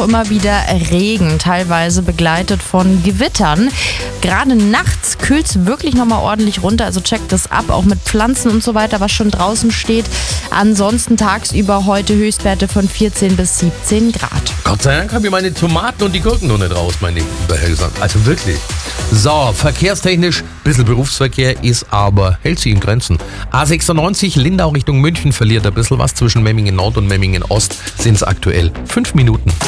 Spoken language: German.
immer wieder Regen, teilweise begleitet von Gewittern. Gerade nachts kühlt es wirklich nochmal ordentlich runter, also checkt das ab, auch mit Pflanzen und so weiter, was schon draußen steht. Ansonsten tagsüber heute Höchstwerte von 14 bis 17 Grad. Gott sei Dank habe ich meine Tomaten und die Gurken noch nicht raus, meine lieber Helsa. Also wirklich. So, verkehrstechnisch, ein bisschen Berufsverkehr ist aber, hält sich in Grenzen. A96 Lindau Richtung München verliert ein bisschen was. Zwischen Memmingen Nord und Memmingen Ost sind es aktuell 5 Minuten.